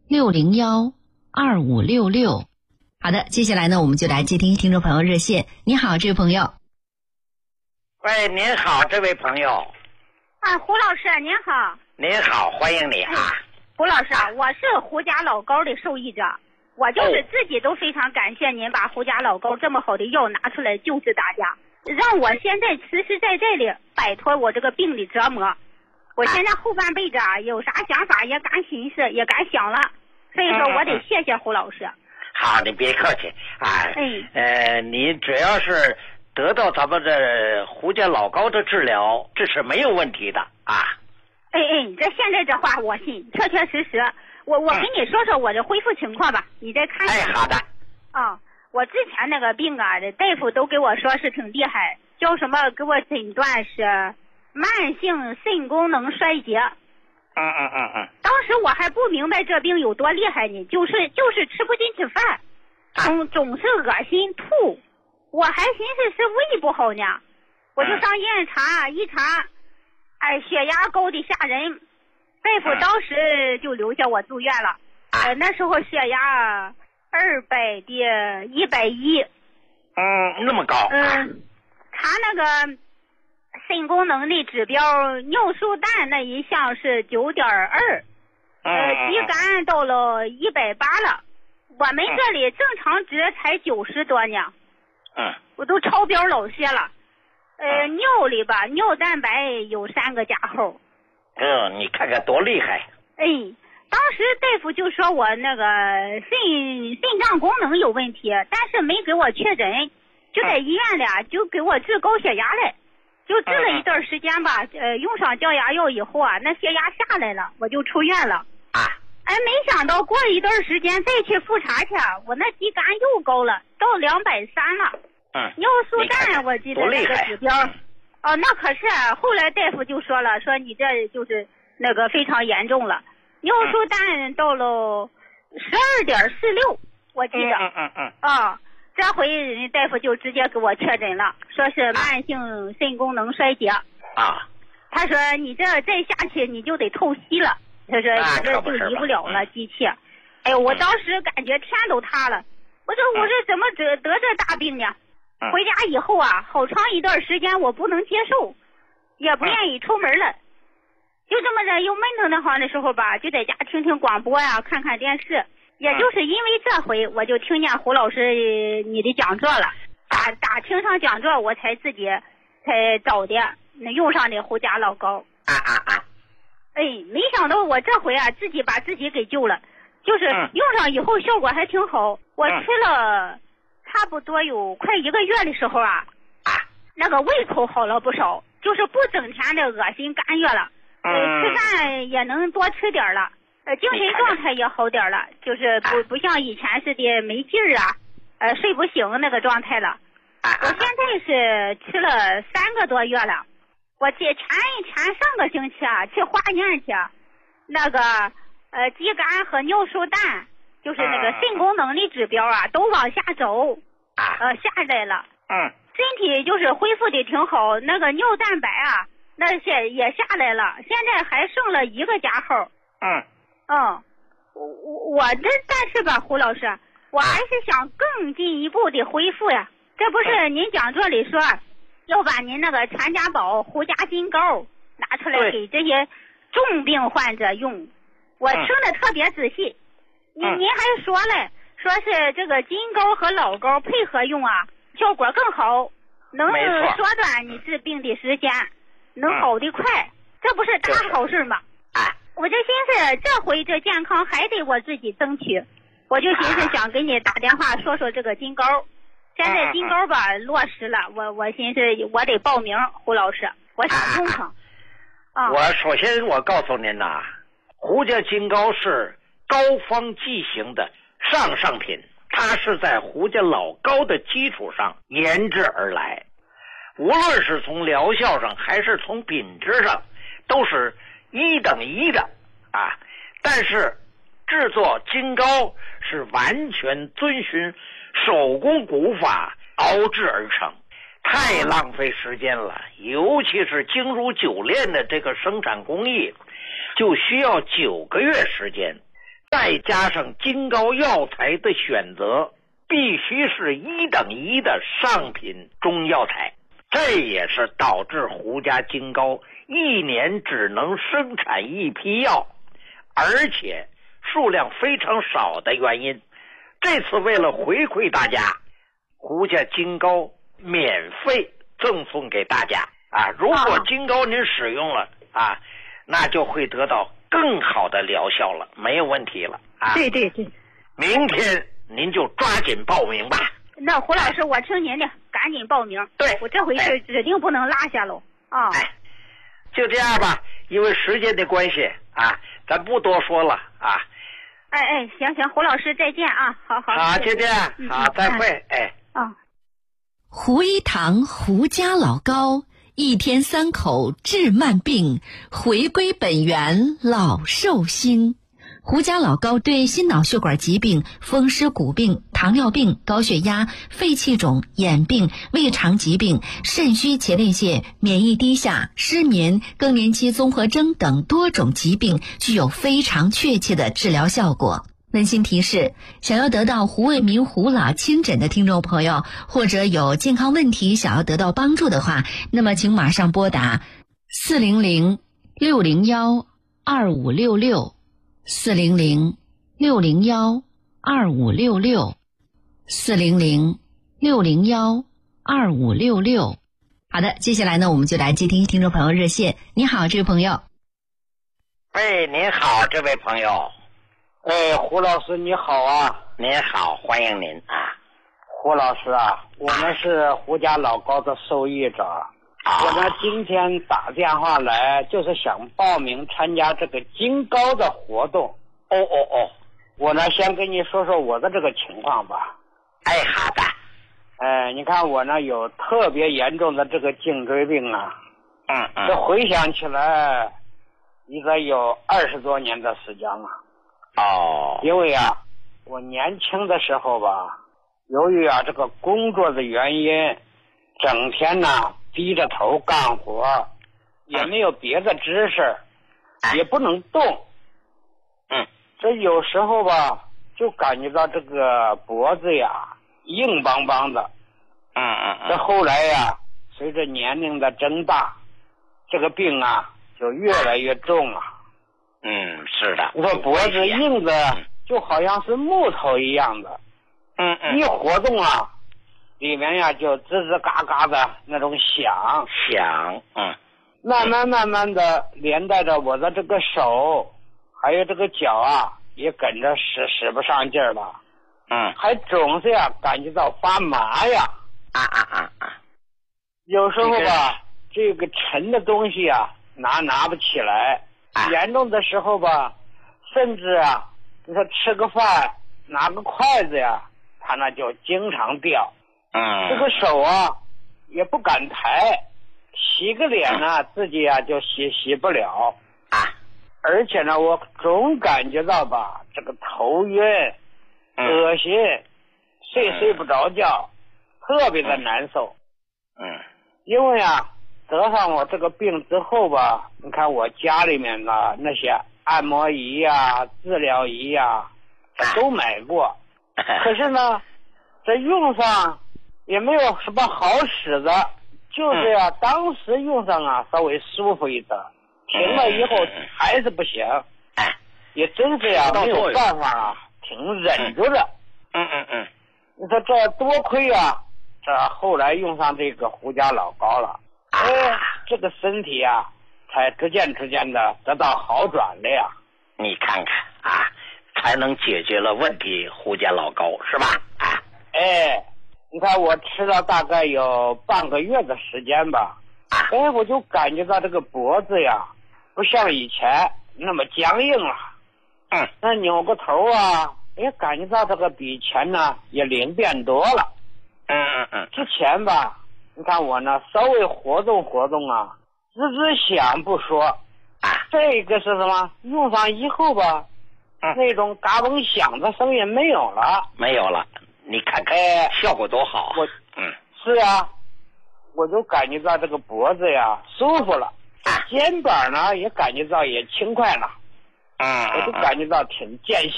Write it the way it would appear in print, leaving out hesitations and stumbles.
601-2566。好的，接下来呢，我们就来接听听众朋友热线。你好，这位朋友。 喂，您好，这位朋友。 胡老师您好。 您好，欢迎你啊。 胡老师我是胡家老高的受益者，我就是自己都非常感谢您把胡家老高这么好的药拿出来救治大家，让我现在实实在在的摆脱我这个病的折磨。我现在后半辈子有啥想法也敢寻思也敢想了，所以说我得谢谢胡老师。 好，你别客气啊。你只要是得到咱们这胡家老高的治疗，这是没有问题的啊。 这现在这话我信，确确实实。我跟你说说我的恢复情况吧，你再看一下。 好的。 我之前那个病啊，这大夫都给我说是挺厉害，叫什么给我诊断是慢性肾功能衰竭。当时我还不明白这病有多厉害呢，就是吃不进去饭，总是恶心吐，我还寻思是胃不好呢，我就上医院查，一查，血压高的吓人，大夫当时就留下我住院了。那时候血压200的110。 那么高。 查那个肾功能的指标，尿素氮那一项是9.2，肌酐到了180了。我们这里正常值才90多呢。我都超标老些了。尿里吧，尿蛋白有3个加号。 你看看多厉害。 当时大夫就说我那个肾脏功能有问题，但是没给我确诊，就在医院里就给我治高血压来，就治了一段时间吧。用上降压药以后那血压下来了，我就出院了。没想到过一段时间再去复查去，我那肌酐又高了，到230了。尿素氮我记得那个指标。那可是后来大夫就说了，说你这就是那个非常严重了，尿素氮到了12.46，我记得。这回人家大夫就直接给我确诊了，说是慢性肾功能衰竭。他说你这再下去你就得透析了，他说你这就离不了了机器。我当时感觉天都塌了，我说怎么得这大病呢？回家以后好长一段时间我不能接受，也不愿意出门了，就这么着又闷腾的慌的时候吧，就在家听听广播看看电视。也就是因为这回我就听见胡老师你的讲座了，打听上讲座我才自己才找的用上的胡家老高。没想到我这回自己把自己给救了，就是用上以后效果还挺好。我吃了差不多有快1个月的时候那个胃口好了不少，就是不整天的恶心干哕了。吃饭也能多吃点了。精神状态也好点了，就是不像以前似的没劲儿睡不醒那个状态了。我现在是吃了3个多月了。我前上个星期去化验去，那个肌酐和尿素氮，就是那个肾功能的指标都往下走，下来了。身体就是恢复的挺好，那个尿蛋白那些也下来了，现在还剩了1个加号。我但是吧，胡老师，我还是想更进一步的恢复呀。这不是您讲座里说要把您那个传家宝胡家金膏拿出来给这些重病患者用，我听得特别仔细。您还说了，说是这个金膏和老膏配合用效果更好，能缩短你治病的时间，能好得快，这不是大好事吗？我就寻思这回这健康还得我自己争取，我就寻思想给你打电话说说这个金膏。现在金膏吧落实了，我寻思我得报名，胡老师，我想用上。 我首先我告诉您胡家金膏是膏方剂型的上品，它是在胡家老高的基础上研制而来，无论是从疗效上还是从品质上都是1等1的但是制作金膏是完全遵循手工古法熬制而成，太浪费时间了，尤其是精如酒炼的这个生产工艺就需要9个月时间再加上金高药材的选择必须是1等1的上品中药材，这也是导致胡家金高1年只能生产1批药，而且数量非常少的原因。这次为了回馈大家，胡家金高免费赠送给大家啊！如果金高您使用了啊，那就会得到更好的疗效了，没有问题了啊！ 对对对， 明天您就抓紧报名吧。 那胡老师，我听您的，赶紧报名。 对， 我这回是指定不能落下喽啊！ 就这样吧，因为时间的关系啊，咱不多说了啊。 行，胡老师再见啊！好， 就这样，好，再会， 胡一堂胡家老高，1天3口治慢病，回归本源老寿星。胡家老高对心脑血管疾病、风湿骨病、糖尿病、高血压、肺气肿、眼病、胃肠疾病、肾虚前列腺、免疫低下、失眠、更年期综合征等多种疾病具有非常确切的治疗效果。温馨提示，想要得到胡卫民胡老亲诊的听众朋友，或者有健康问题想要得到帮助的话，那么请马上拨打400-601-2566 400-601-2566 400-601-2566。好的，接下来呢，我们就来接听听众朋友热线。你好，这位朋友。 您好，这位朋友。 胡老师你好啊！ 您好，欢迎您啊！ 胡老师啊，我们是胡家老高的受益者。我呢今天打电话来，就是想报名参加这个金高的活动。我呢先跟你说说我的这个情况吧。 好的。 你看我呢有特别严重的这个颈椎病啊。这回想起来，应该有20多年的时间了。因为啊，我年轻的时候吧，由于啊这个工作的原因，整天呢低着头干活，也没有别的知识，也不能动。这有时候吧，就感觉到这个脖子呀硬邦邦的。这后来呀，随着年龄的增大，这个病啊就越来越重了。 是的。 我脖子硬的就好像是木头一样的。一活动啊，里面呀就吱吱嘎嘎的那种响。慢慢的连带着我的这个手还有这个脚啊也跟着使不上劲儿了。还总是呀感觉到发麻呀。有时候吧，这个沉的东西啊拿不起来。严重的时候吧，甚至啊，你说吃个饭拿个筷子呀，它那就经常掉。这个手啊也不敢抬，洗个脸呢自己啊就洗不了。而且呢我总感觉到吧这个头晕、恶心，睡不着觉，特别的难受。因为啊得上我这个病之后吧，你看我家里面的那些按摩仪呀、治疗仪呀，都买过。可是呢，这用上也没有什么好使的，就是呀，当时用上啊稍微舒服一点，停了以后还是不行。也真是呀，没有办法啊，挺忍着的。你说这多亏啊，这后来用上这个胡家老高了。这个身体啊才逐渐的得到好转了呀。 你看看啊，才能解决了问题，胡家老高是吧？ 你看我吃了大概有半个月的时间吧。我就感觉到这个脖子呀不像以前那么僵硬了。那扭个头啊，也感觉到这个比以前呢也灵便多了。之前吧，你看我呢稍微活动啊，吱响不说，这个是什么？用上以后吧，那种嘎嘣响的声音没有了。 你看看，效果多好。 是啊，我就感觉到这个脖子呀舒服了，肩膀呢也感觉到也轻快了。我就感觉到挺见效。